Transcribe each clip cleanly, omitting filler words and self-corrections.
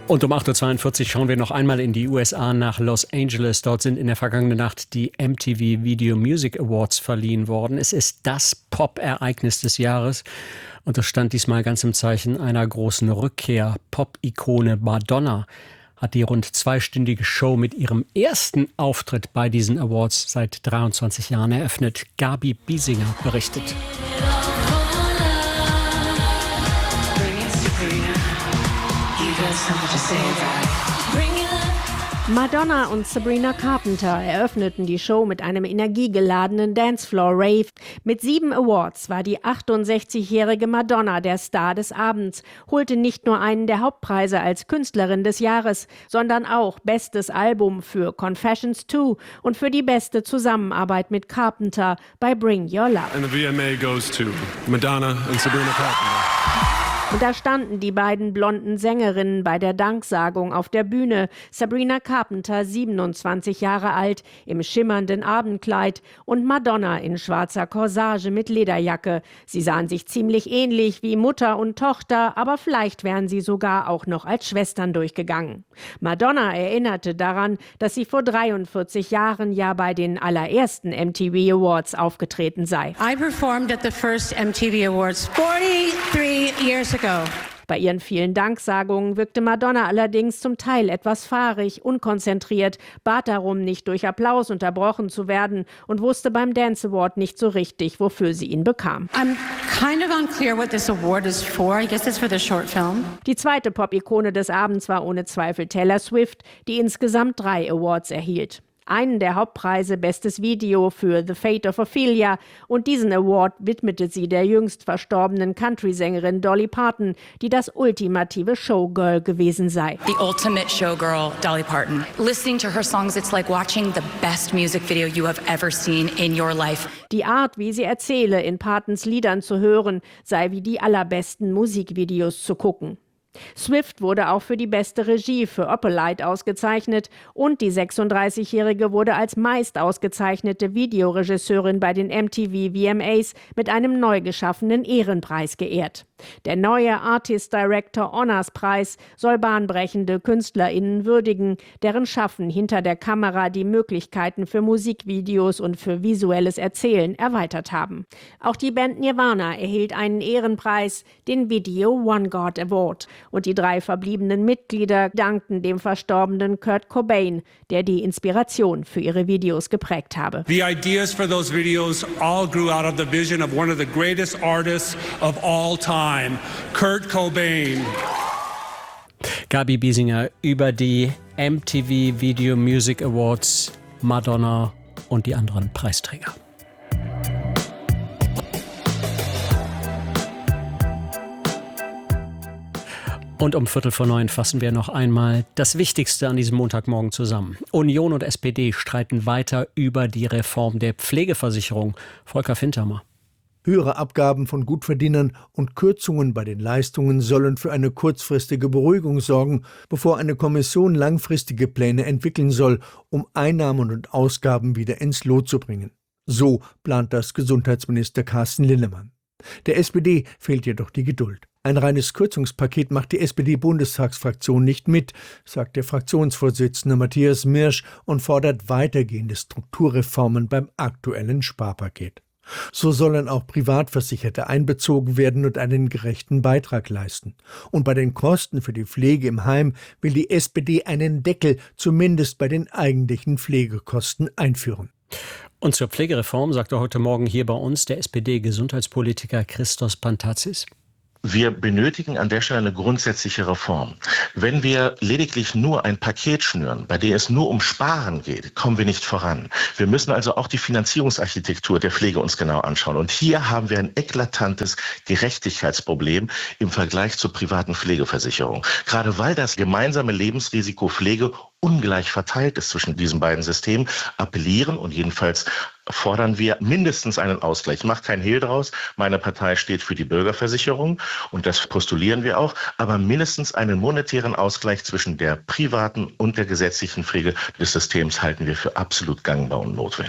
Und um 8.42 Uhr schauen wir noch einmal in die USA nach Los Angeles. Dort sind in der vergangenen Nacht die MTV Video Music Awards verliehen worden. Es ist das Pop-Ereignis des Jahres. Und das stand diesmal ganz im Zeichen einer großen Rückkehr. Pop-Ikone Madonna hat die rund zweistündige Show mit ihrem ersten Auftritt bei diesen Awards seit 23 Jahren eröffnet. Gabi Biesinger berichtet. Madonna und Sabrina Carpenter eröffneten die Show mit einem energiegeladenen Dancefloor-Rave. Mit 7 Awards war die 68-jährige Madonna der Star des Abends, holte nicht nur einen der Hauptpreise als Künstlerin des Jahres, sondern auch Bestes Album für Confessions 2 und für die beste Zusammenarbeit mit Carpenter bei Bring Your Love. And the VMA goes to Madonna and Sabrina Carpenter. Und da standen die beiden blonden Sängerinnen bei der Danksagung auf der Bühne. Sabrina Carpenter, 27 Jahre alt, im schimmernden Abendkleid und Madonna in schwarzer Corsage mit Lederjacke. Sie sahen sich ziemlich ähnlich wie Mutter und Tochter, aber vielleicht wären sie sogar auch noch als Schwestern durchgegangen. Madonna erinnerte daran, dass sie vor 43 Jahren ja bei den allerersten MTV Awards aufgetreten sei. I performed at the first MTV Awards 43 years ago. Bei ihren vielen Danksagungen wirkte Madonna allerdings zum Teil etwas fahrig, unkonzentriert, bat darum, nicht durch Applaus unterbrochen zu werden und wusste beim Dance Award nicht so richtig, wofür sie ihn bekam. I'm kind of unclear what this award is for. I guess it's for the short film. Die zweite Pop-Ikone des Abends war ohne Zweifel Taylor Swift, die insgesamt 3 Awards erhielt. Einen der Hauptpreise Bestes Video für The Fate of Ophelia und diesen Award widmete sie der jüngst verstorbenen Country-Sängerin Dolly Parton, die das ultimative Showgirl gewesen sei. The ultimate showgirl, Dolly Parton. Listening to her songs, it's like watching the best music video you have ever seen in your life. Die Art, wie sie erzähle, in Partons Liedern zu hören, sei wie die allerbesten Musikvideos zu gucken. Swift wurde auch für die beste Regie für Opalite ausgezeichnet und die 36-Jährige wurde als meist ausgezeichnete Videoregisseurin bei den MTV VMAs mit einem neu geschaffenen Ehrenpreis geehrt. Der neue Artist Director Honors Preis soll bahnbrechende KünstlerInnen würdigen, deren Schaffen hinter der Kamera die Möglichkeiten für Musikvideos und für visuelles Erzählen erweitert haben. Auch die Band Nirvana erhielt einen Ehrenpreis, den Video One God Award. Und die 3 verbliebenen Mitglieder dankten dem verstorbenen Kurt Cobain, der die Inspiration für ihre Videos geprägt habe. The ideas for those videos all grew out of the vision of one of the greatest artists of all time, Kurt Cobain. Gabi Biesinger über die MTV Video Music Awards, Madonna und die anderen Preisträger. Und um 8:45 fassen wir noch einmal das Wichtigste an diesem Montagmorgen zusammen. Union und SPD streiten weiter über die Reform der Pflegeversicherung. Volker Fintermer. Höhere Abgaben von Gutverdienern und Kürzungen bei den Leistungen sollen für eine kurzfristige Beruhigung sorgen, bevor eine Kommission langfristige Pläne entwickeln soll, um Einnahmen und Ausgaben wieder ins Lot zu bringen. So plant das Gesundheitsminister Carsten Linnemann. Der SPD fehlt jedoch die Geduld. Ein reines Kürzungspaket macht die SPD-Bundestagsfraktion nicht mit, sagt der Fraktionsvorsitzende Matthias Mirsch und fordert weitergehende Strukturreformen beim aktuellen Sparpaket. So sollen auch Privatversicherte einbezogen werden und einen gerechten Beitrag leisten. Und bei den Kosten für die Pflege im Heim will die SPD einen Deckel zumindest bei den eigentlichen Pflegekosten einführen. Und zur Pflegereform sagte heute Morgen hier bei uns der SPD-Gesundheitspolitiker Christos Pantazis. Wir benötigen an der Stelle eine grundsätzliche Reform. Wenn wir lediglich nur ein Paket schnüren, bei dem es nur um Sparen geht, kommen wir nicht voran. Wir müssen also auch die Finanzierungsarchitektur der Pflege uns genau anschauen. Und hier haben wir ein eklatantes Gerechtigkeitsproblem im Vergleich zur privaten Pflegeversicherung. Gerade weil das gemeinsame Lebensrisiko Pflege ungleich verteilt ist zwischen diesen beiden Systemen, appellieren und jedenfalls fordern wir mindestens einen Ausgleich. Macht kein Hehl draus. Meine Partei steht für die Bürgerversicherung und das postulieren wir auch. Aber mindestens einen monetären Ausgleich zwischen der privaten und der gesetzlichen Pflege des Systems halten wir für absolut gangbar und notwendig.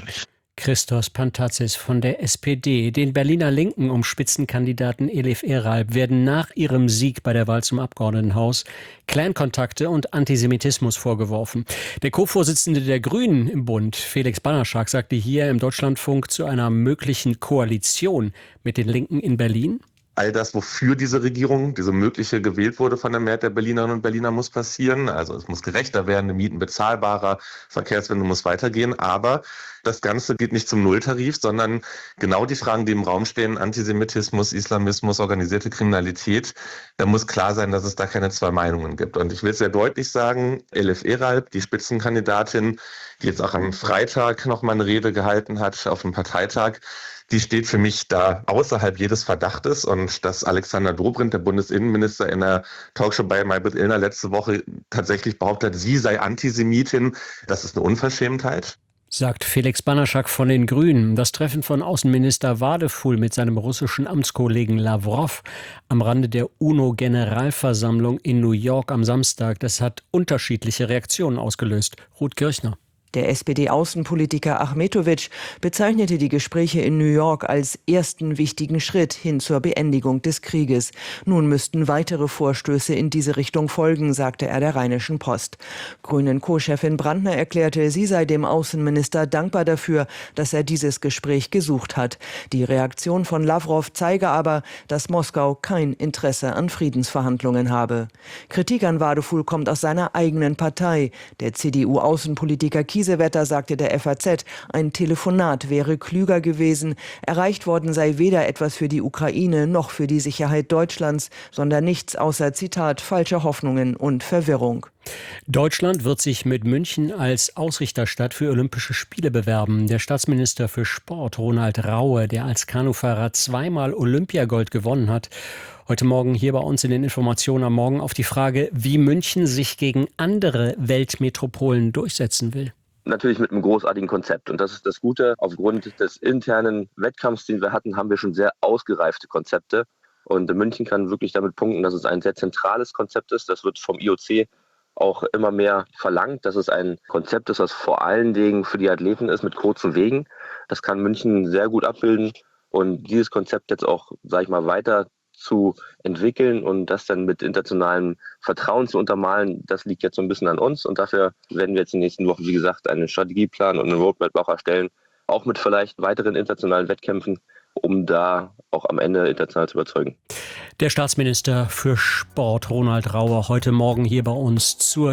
Christos Pantazis von der SPD. Den Berliner Linken um Spitzenkandidaten Elif Eralp werden nach ihrem Sieg bei der Wahl zum Abgeordnetenhaus Clankontakte und Antisemitismus vorgeworfen. Der Co-Vorsitzende der Grünen im Bund, Felix Banaschak, sagte hier im Deutschlandfunk zu einer möglichen Koalition mit den Linken in Berlin: All das, wofür diese Regierung, diese mögliche, gewählt wurde von der Mehrheit der Berlinerinnen und Berliner, muss passieren. Also es muss gerechter werden, die Mieten bezahlbarer, Verkehrswende muss weitergehen. Aber das Ganze geht nicht zum Nulltarif, sondern genau die Fragen, die im Raum stehen, Antisemitismus, Islamismus, organisierte Kriminalität, da muss klar sein, dass es da keine zwei Meinungen gibt. Und ich will sehr deutlich sagen, Elif Eralp, die Spitzenkandidatin, die jetzt auch am Freitag noch mal eine Rede gehalten hat auf dem Parteitag, die steht für mich da außerhalb jedes Verdachtes. Und dass Alexander Dobrindt, der Bundesinnenminister, in der Talkshow bei Maybrit Illner letzte Woche tatsächlich behauptet, sie sei Antisemitin, das ist eine Unverschämtheit. Sagt Felix Banaschak von den Grünen. Das Treffen von Außenminister Wadefuhl mit seinem russischen Amtskollegen Lawrow am Rande der UNO-Generalversammlung in New York am Samstag, das hat unterschiedliche Reaktionen ausgelöst. Ruth Kirchner. Der SPD-Außenpolitiker Achmetovic bezeichnete die Gespräche in New York als ersten wichtigen Schritt hin zur Beendigung des Krieges. Nun müssten weitere Vorstöße in diese Richtung folgen, sagte er der Rheinischen Post. Grünen Co-Chefin Brandner erklärte, sie sei dem Außenminister dankbar dafür, dass er dieses Gespräch gesucht hat. Die Reaktion von Lawrow zeige aber, dass Moskau kein Interesse an Friedensverhandlungen habe. Kritik an Wadefuhl kommt aus seiner eigenen Partei. Der CDU-Außenpolitiker Kiesewetter sagte der FAZ, ein Telefonat wäre klüger gewesen. Erreicht worden sei weder etwas für die Ukraine noch für die Sicherheit Deutschlands, sondern nichts außer, Zitat, falsche Hoffnungen und Verwirrung. Deutschland wird sich mit München als Ausrichterstadt für Olympische Spiele bewerben. Der Staatsminister für Sport, Ronald Raue, der als Kanufahrer zweimal Olympiagold gewonnen hat, heute Morgen hier bei uns in den Informationen am Morgen auf die Frage, wie München sich gegen andere Weltmetropolen durchsetzen will. Natürlich mit einem großartigen Konzept. Und das ist das Gute. Aufgrund des internen Wettkampfs, den wir hatten, haben wir schon sehr ausgereifte Konzepte. Und München kann wirklich damit punkten, dass es ein sehr zentrales Konzept ist. Das wird vom IOC auch immer mehr verlangt, dass es ein Konzept ist, was vor allen Dingen für die Athleten ist, mit kurzen Wegen. Das kann München sehr gut abbilden. Und dieses Konzept jetzt auch, sage ich mal, weiter zu entwickeln und das dann mit internationalem Vertrauen zu untermalen, das liegt jetzt so ein bisschen an uns. Und dafür werden wir jetzt in den nächsten Wochen, wie gesagt, einen Strategieplan und einen Roadmap auch erstellen, auch mit vielleicht weiteren internationalen Wettkämpfen, um da auch am Ende international zu überzeugen. Der Staatsminister für Sport, Ronald Raue, heute Morgen hier bei uns zur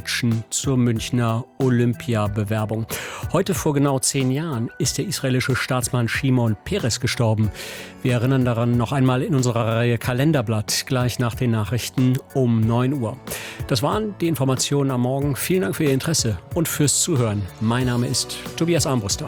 Münchner Olympiabewerbung. Heute vor genau 10 Jahren ist der israelische Staatsmann Shimon Peres gestorben. Wir erinnern daran noch einmal in unserer Reihe Kalenderblatt, gleich nach den Nachrichten um 9 Uhr. Das waren die Informationen am Morgen. Vielen Dank für Ihr Interesse und fürs Zuhören. Mein Name ist Tobias Armbruster.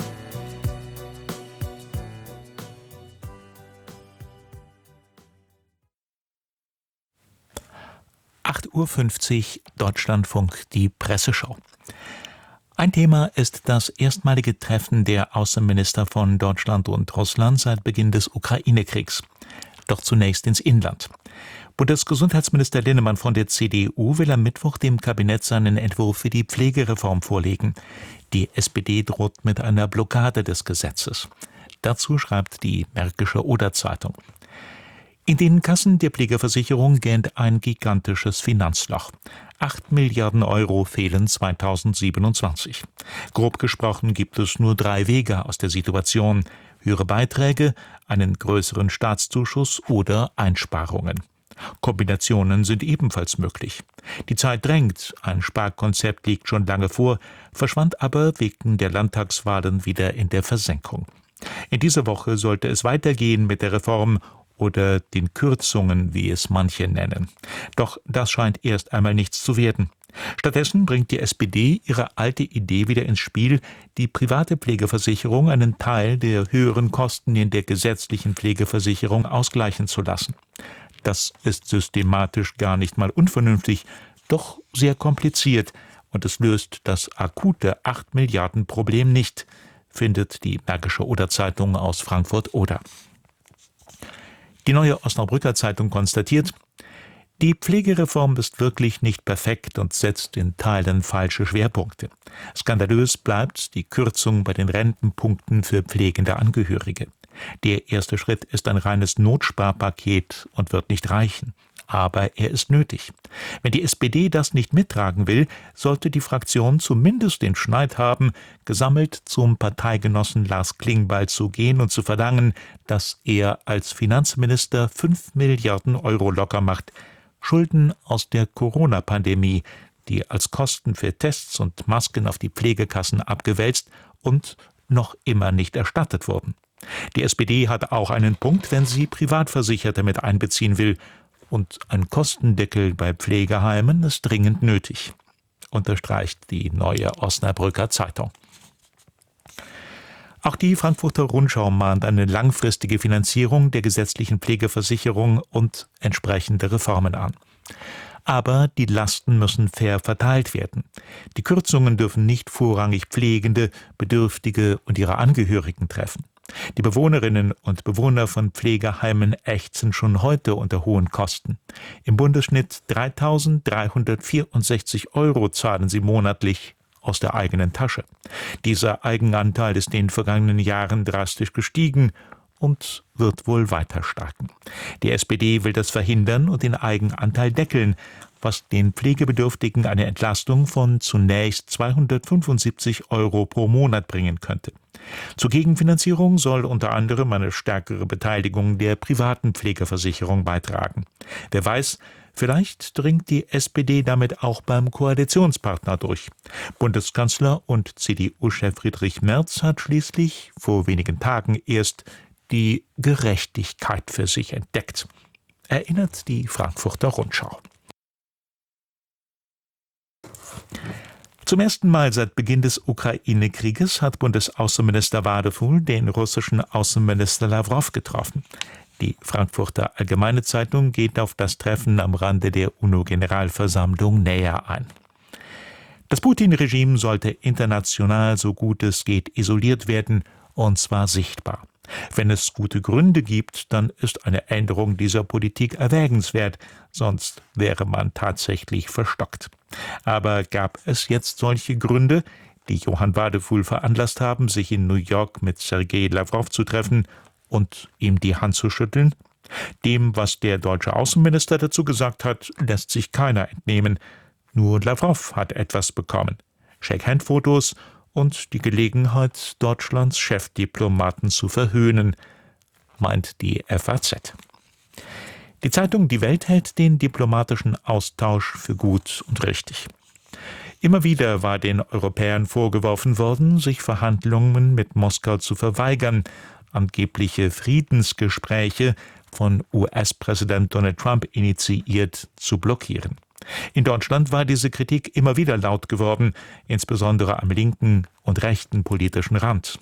8:50 Uhr Deutschlandfunk, die Presseschau. Ein Thema ist das erstmalige Treffen der Außenminister von Deutschland und Russland seit Beginn des Ukraine-Kriegs. Doch zunächst ins Inland. Bundesgesundheitsminister Linnemann von der CDU will am Mittwoch dem Kabinett seinen Entwurf für die Pflegereform vorlegen. Die SPD droht mit einer Blockade des Gesetzes. Dazu schreibt die Märkische Oder-Zeitung. In den Kassen der Pflegeversicherung gähnt ein gigantisches Finanzloch. 8 Milliarden Euro fehlen 2027. Grob gesprochen gibt es nur 3 Wege aus der Situation: höhere Beiträge, einen größeren Staatszuschuss oder Einsparungen. Kombinationen sind ebenfalls möglich. Die Zeit drängt, ein Sparkonzept liegt schon lange vor, verschwand aber wegen der Landtagswahlen wieder in der Versenkung. In dieser Woche sollte es weitergehen mit der Reform oder den Kürzungen, wie es manche nennen. Doch das scheint erst einmal nichts zu werden. Stattdessen bringt die SPD ihre alte Idee wieder ins Spiel, die private Pflegeversicherung einen Teil der höheren Kosten in der gesetzlichen Pflegeversicherung ausgleichen zu lassen. Das ist systematisch gar nicht mal unvernünftig, doch sehr kompliziert, und es löst das akute 8 Milliarden Problem nicht, findet die Märkische Oder-Zeitung aus Frankfurt-Oder. Die Neue Osnabrücker Zeitung konstatiert: Die Pflegereform ist wirklich nicht perfekt und setzt in Teilen falsche Schwerpunkte. Skandalös bleibt die Kürzung bei den Rentenpunkten für pflegende Angehörige. Der erste Schritt ist ein reines Notsparpaket und wird nicht reichen. Aber er ist nötig. Wenn die SPD das nicht mittragen will, sollte die Fraktion zumindest den Schneid haben, gesammelt zum Parteigenossen Lars Klingbeil zu gehen und zu verlangen, dass er als Finanzminister 5 Milliarden Euro locker macht. Schulden aus der Corona-Pandemie, die als Kosten für Tests und Masken auf die Pflegekassen abgewälzt und noch immer nicht erstattet wurden. Die SPD hat auch einen Punkt, wenn sie Privatversicherte mit einbeziehen will. Und ein Kostendeckel bei Pflegeheimen ist dringend nötig, unterstreicht die Neue Osnabrücker Zeitung. Auch die Frankfurter Rundschau mahnt eine langfristige Finanzierung der gesetzlichen Pflegeversicherung und entsprechende Reformen an. Aber die Lasten müssen fair verteilt werden. Die Kürzungen dürfen nicht vorrangig Pflegende, Bedürftige und ihre Angehörigen treffen. Die Bewohnerinnen und Bewohner von Pflegeheimen ächzen schon heute unter hohen Kosten. Im Bundesschnitt 3.364 € zahlen sie monatlich aus der eigenen Tasche. Dieser Eigenanteil ist in den vergangenen Jahren drastisch gestiegen und wird wohl weiter steigen. Die SPD will das verhindern und den Eigenanteil deckeln, was den Pflegebedürftigen eine Entlastung von zunächst 275 € pro Monat bringen könnte. Zur Gegenfinanzierung soll unter anderem eine stärkere Beteiligung der privaten Pflegeversicherung beitragen. Wer weiß, vielleicht dringt die SPD damit auch beim Koalitionspartner durch. Bundeskanzler und CDU-Chef Friedrich Merz hat schließlich vor wenigen Tagen erst die Gerechtigkeit für sich entdeckt, erinnert die Frankfurter Rundschau. Zum ersten Mal seit Beginn des Ukraine-Krieges hat Bundesaußenminister Wadefuhl den russischen Außenminister Lawrow getroffen. Die Frankfurter Allgemeine Zeitung geht auf das Treffen am Rande der UNO-Generalversammlung näher ein. Das Putin-Regime sollte international so gut es geht isoliert werden, und zwar sichtbar. Wenn es gute Gründe gibt, dann ist eine Änderung dieser Politik erwägenswert, sonst wäre man tatsächlich verstockt. Aber gab es jetzt solche Gründe, die Johann Wadefuhl veranlasst haben, sich in New York mit Sergei Lawrow zu treffen und ihm die Hand zu schütteln? Dem, was der deutsche Außenminister dazu gesagt hat, lässt sich keiner entnehmen. Nur Lawrow hat etwas bekommen. Shake-Hand-Fotos und die Gelegenheit, Deutschlands Chefdiplomaten zu verhöhnen, meint die FAZ. Die Zeitung Die Welt hält den diplomatischen Austausch für gut und richtig. Immer wieder war den Europäern vorgeworfen worden, sich Verhandlungen mit Moskau zu verweigern, angebliche Friedensgespräche von US-Präsident Donald Trump initiiert zu blockieren. In Deutschland war diese Kritik immer wieder laut geworden, insbesondere am linken und rechten politischen Rand.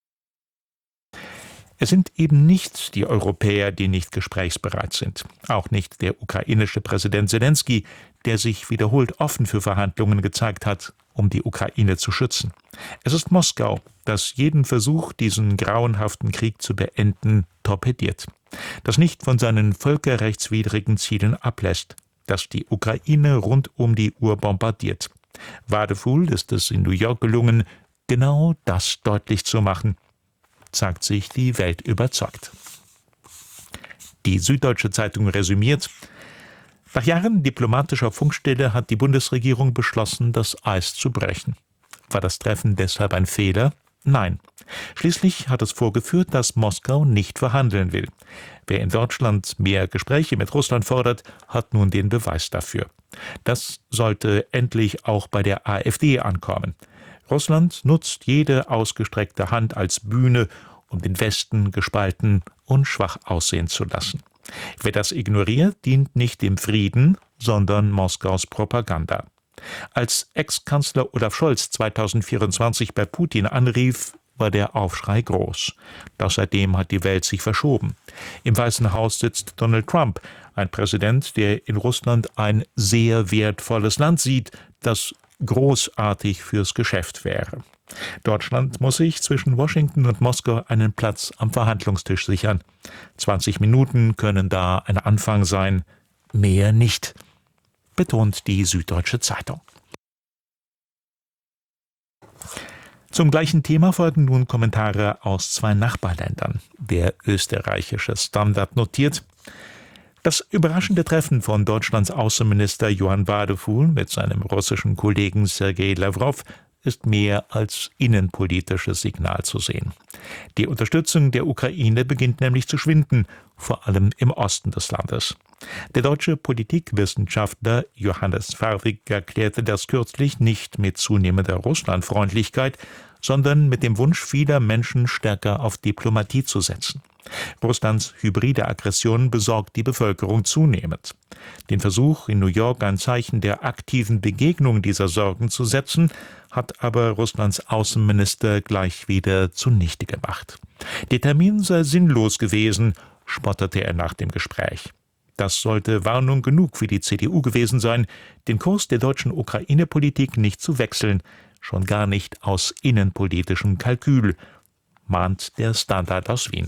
Es sind eben nicht die Europäer, die nicht gesprächsbereit sind. Auch nicht der ukrainische Präsident Zelensky, der sich wiederholt offen für Verhandlungen gezeigt hat, um die Ukraine zu schützen. Es ist Moskau, das jeden Versuch, diesen grauenhaften Krieg zu beenden, torpediert. Das nicht von seinen völkerrechtswidrigen Zielen ablässt, das die Ukraine rund um die Uhr bombardiert. Wadefuhl ist es in New York gelungen, genau das deutlich zu machen, sagt sich die Welt überzeugt. Die Süddeutsche Zeitung resümiert: Nach Jahren diplomatischer Funkstille hat die Bundesregierung beschlossen, das Eis zu brechen. War das Treffen deshalb ein Fehler? Nein. Schließlich hat es vorgeführt, dass Moskau nicht verhandeln will. Wer in Deutschland mehr Gespräche mit Russland fordert, hat nun den Beweis dafür. Das sollte endlich auch bei der AfD ankommen. Russland nutzt jede ausgestreckte Hand als Bühne, um den Westen gespalten und schwach aussehen zu lassen. Wer das ignoriert, dient nicht dem Frieden, sondern Moskaus Propaganda. Als Ex-Kanzler Olaf Scholz 2024 bei Putin anrief, war der Aufschrei groß. Doch seitdem hat die Welt sich verschoben. Im Weißen Haus sitzt Donald Trump, ein Präsident, der in Russland ein sehr wertvolles Land sieht, das großartig fürs Geschäft wäre. Deutschland muss sich zwischen Washington und Moskau einen Platz am Verhandlungstisch sichern. 20 Minuten können da ein Anfang sein, mehr nicht, betont die Süddeutsche Zeitung. Zum gleichen Thema folgen nun Kommentare aus 2 Nachbarländern. Der österreichische Standard notiert: Das überraschende Treffen von Deutschlands Außenminister Johann Wadefuhl mit seinem russischen Kollegen Sergei Lawrow ist mehr als innenpolitisches Signal zu sehen. Die Unterstützung der Ukraine beginnt nämlich zu schwinden, vor allem im Osten des Landes. Der deutsche Politikwissenschaftler Johannes Farwig erklärte das kürzlich nicht mit zunehmender Russlandfreundlichkeit, sondern mit dem Wunsch vieler Menschen, stärker auf Diplomatie zu setzen. Russlands hybride Aggression besorgt die Bevölkerung zunehmend. Den Versuch, in New York ein Zeichen der aktiven Begegnung dieser Sorgen zu setzen, hat aber Russlands Außenminister gleich wieder zunichte gemacht. Der Termin sei sinnlos gewesen, spottete er nach dem Gespräch. Das sollte Warnung genug für die CDU gewesen sein, den Kurs der deutschen Ukraine-Politik nicht zu wechseln, schon gar nicht aus innenpolitischem Kalkül, mahnt der Standard aus Wien.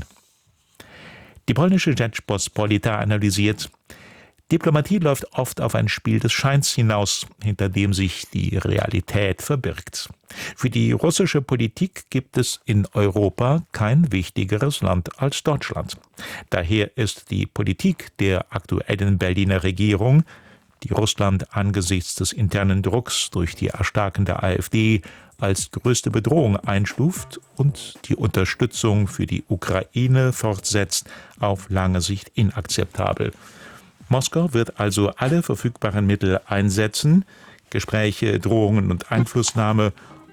Die polnische Rzeczpospolita analysiert: Diplomatie läuft oft auf ein Spiel des Scheins hinaus, hinter dem sich die Realität verbirgt. Für die russische Politik gibt es in Europa kein wichtigeres Land als Deutschland. Daher ist die Politik der aktuellen Berliner Regierung, die Russland angesichts des internen Drucks durch die erstarkende AfD als größte Bedrohung einstuft und die Unterstützung für die Ukraine fortsetzt, auf lange Sicht inakzeptabel. Moskau wird also alle verfügbaren Mittel einsetzen, Gespräche, Drohungen und Einflussnahme,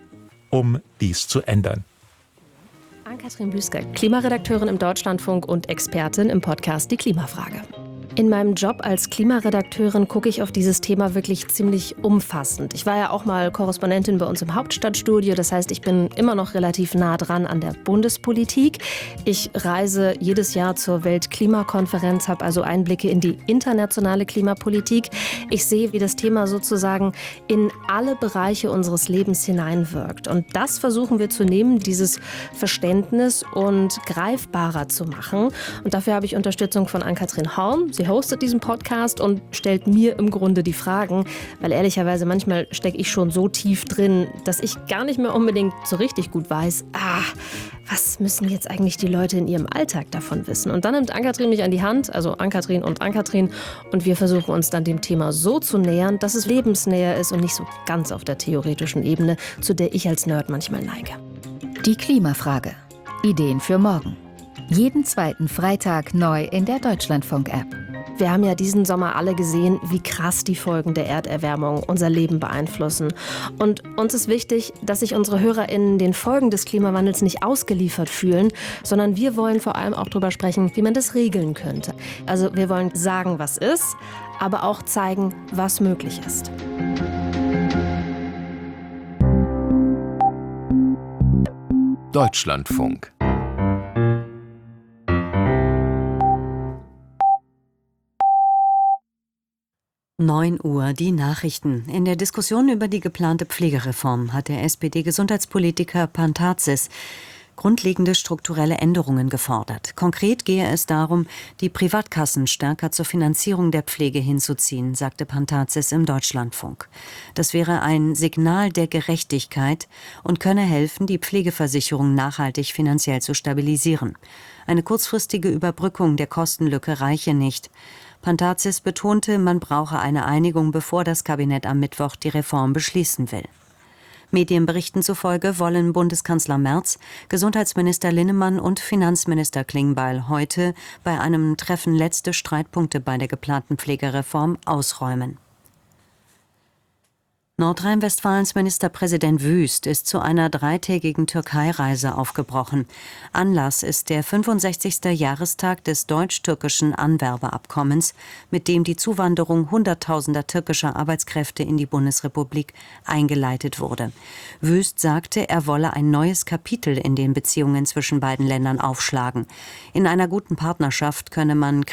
um dies zu ändern. Ann-Kathrin Büsker, Klimaredakteurin im Deutschlandfunk und Expertin im Podcast Die Klimafrage. In meinem Job als Klimaredakteurin gucke ich auf dieses Thema wirklich ziemlich umfassend. Ich war ja auch mal Korrespondentin bei uns im Hauptstadtstudio. Das heißt, ich bin immer noch relativ nah dran an der Bundespolitik. Ich reise jedes Jahr zur Weltklimakonferenz, habe also Einblicke in die internationale Klimapolitik. Ich sehe, wie das Thema sozusagen in alle Bereiche unseres Lebens hineinwirkt. Und das versuchen wir zu nehmen, dieses Verständnis und greifbarer zu machen. Und dafür habe ich Unterstützung von Ann-Kathrin Horn. Sie hostet diesen Podcast und stellt mir im Grunde die Fragen, weil ehrlicherweise manchmal stecke ich schon so tief drin, dass ich gar nicht mehr unbedingt so richtig gut weiß, was müssen jetzt eigentlich die Leute in ihrem Alltag davon wissen? Und dann nimmt Ann-Kathrin mich an die Hand, also Ann-Kathrin und wir versuchen uns dann dem Thema so zu nähern, dass es lebensnäher ist und nicht so ganz auf der theoretischen Ebene, zu der ich als Nerd manchmal neige. Die Klimafrage. Ideen für morgen. Jeden 2. Freitag neu in der Deutschlandfunk-App. Wir haben ja diesen Sommer alle gesehen, wie krass die Folgen der Erderwärmung unser Leben beeinflussen. Und uns ist wichtig, dass sich unsere HörerInnen den Folgen des Klimawandels nicht ausgeliefert fühlen, sondern wir wollen vor allem auch darüber sprechen, wie man das regeln könnte. Also wir wollen sagen, was ist, aber auch zeigen, was möglich ist. Deutschlandfunk. 9 Uhr, die Nachrichten. In der Diskussion über die geplante Pflegereform hat der SPD-Gesundheitspolitiker Pantatzis grundlegende strukturelle Änderungen gefordert. Konkret gehe es darum, die Privatkassen stärker zur Finanzierung der Pflege hinzuziehen, sagte Pantatzis im Deutschlandfunk. Das wäre ein Signal der Gerechtigkeit und könne helfen, die Pflegeversicherung nachhaltig finanziell zu stabilisieren. Eine kurzfristige Überbrückung der Kostenlücke reiche nicht. Pantatzis betonte, man brauche eine Einigung, bevor das Kabinett am Mittwoch die Reform beschließen will. Medienberichten zufolge wollen Bundeskanzler Merz, Gesundheitsminister Linnemann und Finanzminister Klingbeil heute bei einem Treffen letzte Streitpunkte bei der geplanten Pflegereform ausräumen. Nordrhein-Westfalens Ministerpräsident Wüst ist zu einer 3-tägigen Türkei-Reise aufgebrochen. Anlass ist der 65. Jahrestag des deutsch-türkischen Anwerbeabkommens, mit dem die Zuwanderung Hunderttausender türkischer Arbeitskräfte in die Bundesrepublik eingeleitet wurde. Wüst sagte, er wolle ein neues Kapitel in den Beziehungen zwischen beiden Ländern aufschlagen. In einer guten Partnerschaft könne man